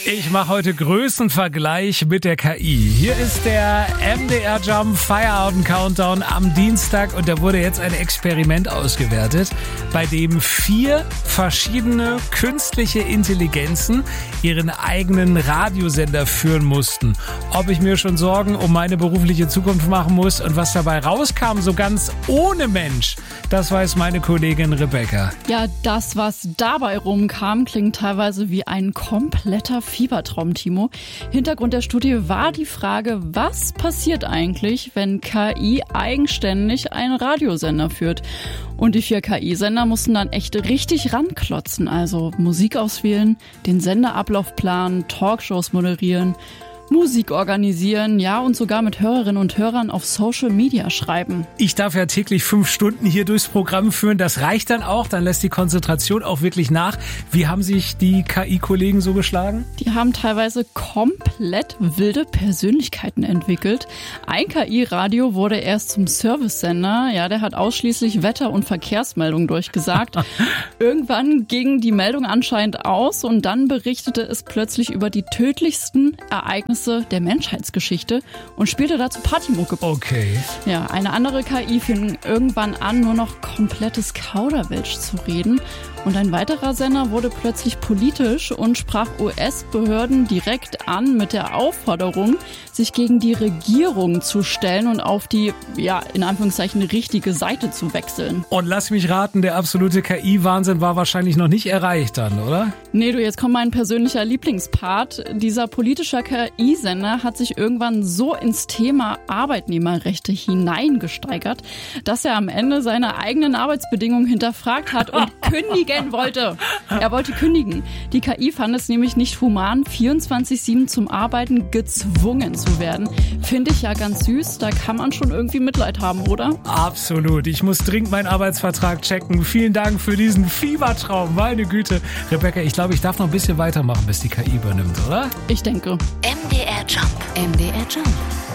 Ich mache heute Größenvergleich mit der KI. Hier ist der MDR Jump Feierabend Countdown am Dienstag und da wurde jetzt ein Experiment ausgewertet, bei dem 4 verschiedene künstliche Intelligenzen ihren eigenen Radiosender führen mussten. Ob ich mir schon Sorgen um meine berufliche Zukunft machen muss und was dabei rauskam, so ganz ohne Mensch, das weiß meine Kollegin Rebecca. Ja, das, was dabei rumkam, klingt teilweise wie ein kompletter Fiebertraum, Timo. Hintergrund der Studie war die Frage, was passiert eigentlich, wenn KI eigenständig einen Radiosender führt? Und die 4 KI-Sender mussten dann echt richtig ranklotzen, also Musik auswählen, den Senderablauf planen, Talkshows moderieren, Musik organisieren, ja, und sogar mit Hörerinnen und Hörern auf Social Media schreiben. Ich darf ja täglich 5 Stunden hier durchs Programm führen. Das reicht dann auch. Dann lässt die Konzentration auch wirklich nach. Wie haben sich die KI-Kollegen so geschlagen? Die haben teilweise komplett wilde Persönlichkeiten entwickelt. Ein KI-Radio wurde erst zum Servicesender. Ja, der hat ausschließlich Wetter- und Verkehrsmeldungen durchgesagt. Irgendwann ging die Meldung anscheinend aus und dann berichtete es plötzlich über die tödlichsten Ereignisse der Menschheitsgeschichte und spielte dazu Partymucke. Okay. Ja, eine andere KI fing irgendwann an, nur noch komplettes Kauderwelsch zu reden. Und ein weiterer Sender wurde plötzlich politisch und sprach US-Behörden direkt an mit der Aufforderung, sich gegen die Regierung zu stellen und auf die, ja, in Anführungszeichen richtige Seite zu wechseln. Und lass mich raten, der absolute KI-Wahnsinn war wahrscheinlich noch nicht erreicht dann, oder? Nee, du, jetzt kommt mein persönlicher Lieblingspart. Dieser politische KI-Sender hat sich irgendwann so ins Thema Arbeitnehmerrechte hineingesteigert, dass er am Ende seine eigenen Arbeitsbedingungen hinterfragt hat und kündigen wollte. Er wollte kündigen. Die KI fand es nämlich nicht human, 24/7 zum Arbeiten gezwungen zu werden. Finde ich ja ganz süß. Da kann man schon irgendwie Mitleid haben, oder? Absolut. Ich muss dringend meinen Arbeitsvertrag checken. Vielen Dank für diesen Fiebertraum. Meine Güte. Rebecca, ich glaube, ich darf noch ein bisschen weitermachen, bis die KI übernimmt, oder? Ich denke. MDR Jump. MDR Jump.